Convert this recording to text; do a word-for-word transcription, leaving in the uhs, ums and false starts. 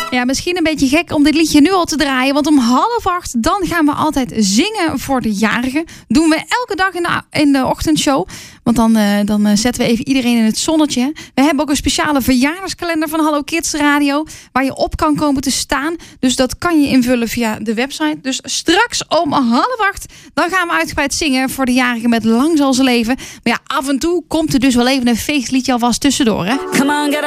Ja, misschien een beetje gek om dit liedje nu al te draaien. Want om half acht, dan gaan we altijd zingen voor de jarigen. Doen we elke dag in de, in de ochtendshow. Want dan, uh, dan uh, zetten we even iedereen in het zonnetje. We hebben ook een speciale verjaardagskalender van Hallo Kids Radio. Waar je op kan komen te staan. Dus dat kan je invullen via de website. Dus straks om half acht, dan gaan we uitgebreid zingen voor de jarigen met Lang zal ze leven. Maar ja, af en toe komt er dus wel even een feestliedje alvast tussendoor, hè? Come on, get